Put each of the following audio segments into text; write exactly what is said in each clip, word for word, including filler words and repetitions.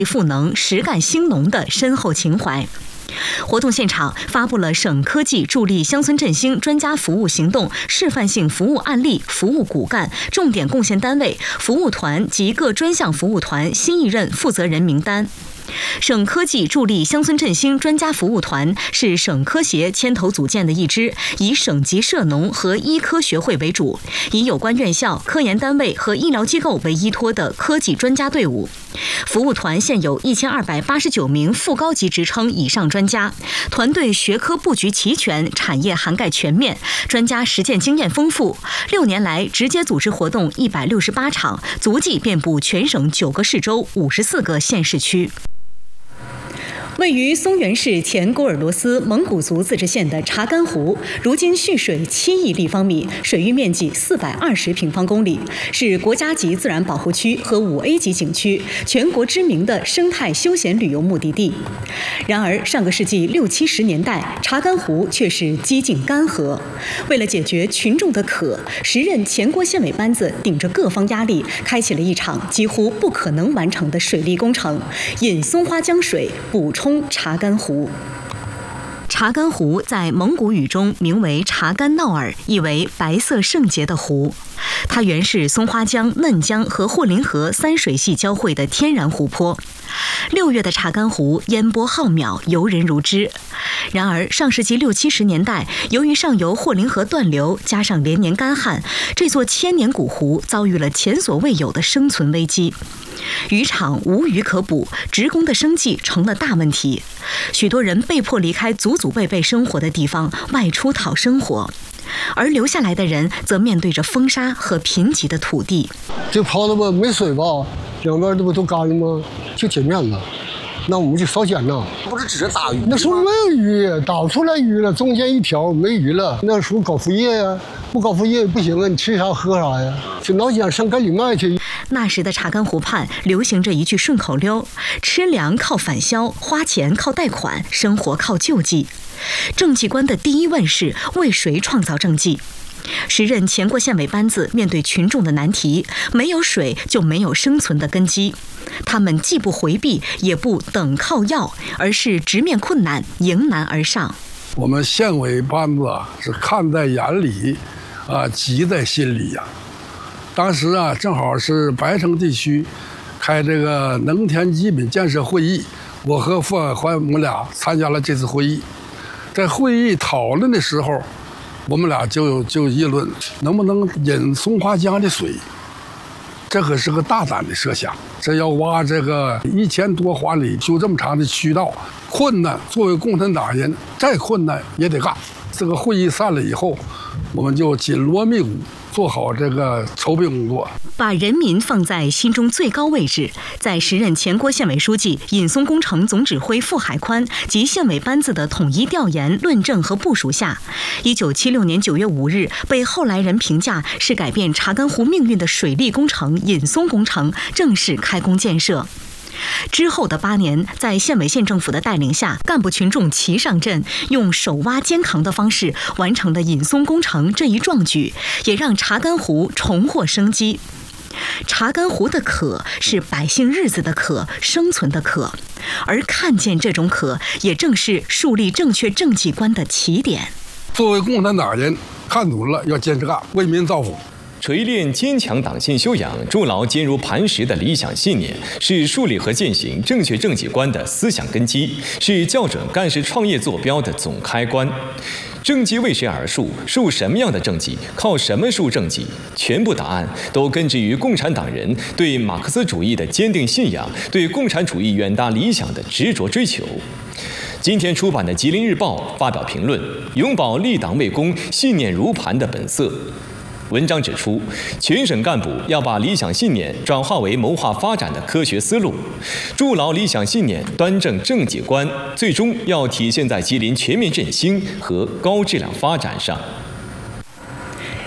赋能实干兴农的深厚情怀。活动现场发布了省科技助力乡村振兴专家服务行动示范性服务案例、服务骨干、重点贡献单位、服务团及各专项服务团新一任负责人名单。省科技助力乡村振兴专家服务团是省科协牵头组建的一支以省级社农和医科学会为主，以有关院校、科研单位和医疗机构为依托的科技专家队伍。服务团现有一千二百八十九名副高级职称以上专家，团队学科布局齐全，产业涵盖全面，专家实践经验丰富。六年来，直接组织活动一百六十八场，足迹遍布全省九个市州、五十四个县市区。位于松原市前鄂尔多斯蒙古族自治县的查干湖，如今蓄水七亿立方米，水域面积四百二十平方公里，是国家级自然保护区和五 A 级景区，全国知名的生态休闲旅游目的地。然而，上个世纪六七十年代，查干湖却是几近干涸。为了解决群众的渴，时任前国县委班子顶着各方压力，开启了一场几乎不可能完成的水利工程，引松花江水补充查干湖。查干湖在蒙古语中名为查干闹尔，意为白色圣洁的湖。它原是松花江、嫩江和霍林河三水系交汇的天然湖泊。六月的查干湖烟波浩渺，游人如织。然而，上世纪六七十年代，由于上游霍林河断流，加上连年干旱，这座千年古湖遭遇了前所未有的生存危机。渔场无鱼可捕，职工的生计成了大问题，许多人被迫离开祖祖辈辈生活的地方，外出讨生活。而留下来的人则面对着风沙和贫瘠的土地。 这泡子吧没水吧，两边这不都干了吗？就碱面子，那我们就烧碱呐。 不是只是打鱼吗？ 那时候没有鱼，打不出来鱼了，中间一条没鱼了。那时候搞副业呀，不搞副业不行啊，你吃啥喝啥呀？就老想上干里卖去。 那时的查干湖畔流行着一句顺口溜：吃粮靠返销，花钱靠贷款，生活靠救济。政绩官的第一问是为谁创造政绩？时任前国县委班子面对群众的难题，没有水就没有生存的根基。他们既不回避，也不等靠要，而是直面困难，迎难而上。 我们县委班子是看在眼里，啊，急在心里呀。当时啊，正好是白城地区开这个农田基本建设会议，我和傅海环我们俩参加了这次会议。在会议讨论的时候，我们俩就就议论能不能引松花江的水。这可是个大胆的设想，这要挖这个一千多华里，就这么长的渠道，困难。作为共产党人，再困难也得干。这个会议散了以后，我们就紧锣密鼓做好这个筹备工作， 把人民放在心中最高位置。在时任前国县委书记、引松工程总指挥傅海宽及县委班子的统一调研、论证和部署下，一九七六年九月五日，被后来人评价是改变查干湖命运的水利工程引松工程正式开工建设。之后的八年，在县委县政府的带领下，干部群众齐上阵，用手挖肩扛的方式完成了引松工程这一壮举，也让查干湖重获生机。查干湖的渴是百姓日子的渴，生存的渴，而看见这种渴，也正是树立正确政绩观的起点。 作为共产党人，看准了要坚持干，为民造福。 锤炼坚强党性修养、筑牢坚如磐石的理想信念，是树立和践行正确政绩观的思想根基，是校准干事创业坐标的总开关。政绩为谁而树？树什么样的政绩？靠什么树政绩？全部答案都根植于共产党人对马克思主义的坚定信仰，对共产主义远大理想的执着追求。今天出版的《吉林日报》发表评论，永葆立党为公、信念如磐的本色。文章指出，全省干部要把理想信念转化为谋划发展的科学思路，筑牢理想信念，端正政绩观，最终要体现在吉林全面振兴和高质量发展上。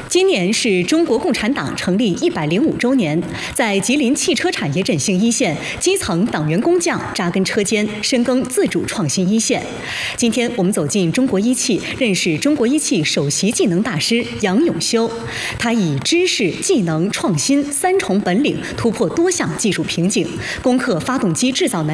今年是中国共产党成立一百零五周年，在吉林汽车产业振兴一线，基层党员工匠扎根车间，深耕自主创新一线。今天我们走进中国一汽，认识中国一汽首席技能大师杨永修。他以知识、技能、创新三重本领突破多项技术瓶颈，攻克发动机制造难